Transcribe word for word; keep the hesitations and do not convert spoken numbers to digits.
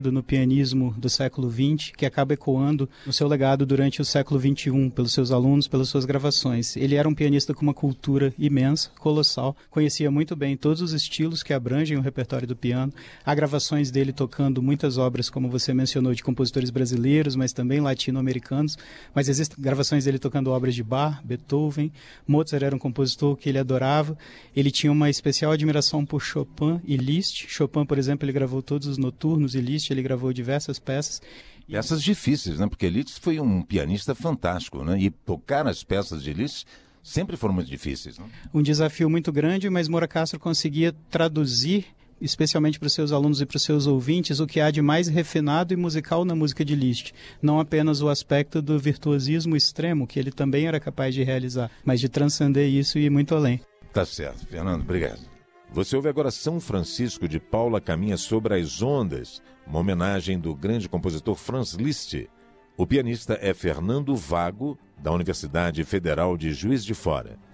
no pianismo do século vinte, que acaba ecoando o seu legado durante o século vinte e um, pelos seus alunos, pelas suas gravações. Ele era um pianista com uma cultura imensa, colossal, conhecia muito bem todos os estilos que abrangem o repertório do piano. Há gravações dele tocando muitas obras, como você mencionou, de compositores brasileiros, mas também latino-americanos, mas existem gravações dele tocando obras de Bach, Beethoven. Mozart era um compositor que ele adorava. Ele tinha uma especial admiração por Chopin e Liszt. Chopin, por exemplo, ele gravou todos os noturnos e Liszt ele gravou diversas peças. Peças difíceis, né? Porque Liszt foi um pianista fantástico, né? E tocar as peças de Liszt sempre foram muito difíceis, né? Um desafio muito grande, mas Moura Castro conseguia traduzir, especialmente para os seus alunos e para os seus ouvintes, o que há de mais refinado e musical na música de Liszt. Não apenas o aspecto do virtuosismo extremo, que ele também era capaz de realizar, mas de transcender isso e ir muito além. Tá certo, Fernando, obrigado. Você ouve agora São Francisco de Paula Caminha sobre as Ondas, uma homenagem do grande compositor Franz Liszt. O pianista é Fernando Vago, da Universidade Federal de Juiz de Fora.